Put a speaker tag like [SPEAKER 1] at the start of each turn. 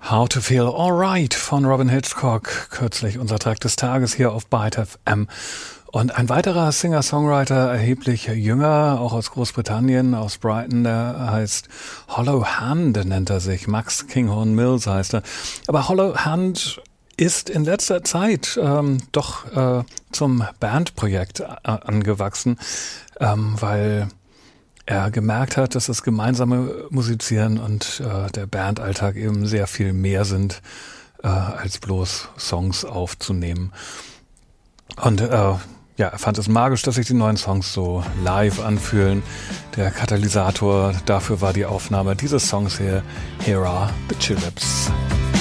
[SPEAKER 1] How to Feel Alright von Robyn Hitchcock, kürzlich unser Track des Tages hier auf Byte FM. Und ein weiterer Singer-Songwriter, erheblich jünger, auch aus Großbritannien, aus Brighton, der heißt Hollow Hand, nennt er sich. Max Kinghorn Mills heißt er. Aber Hollow Hand ist in letzter Zeit doch zum Bandprojekt angewachsen, weil er gemerkt hat, dass das gemeinsame Musizieren und der Bandalltag eben sehr viel mehr sind, als bloß Songs aufzunehmen. Und er fand es magisch, dass sich die neuen Songs so live anfühlen. Der Katalysator dafür war die Aufnahme dieses Songs hier, Here Are the Tulips.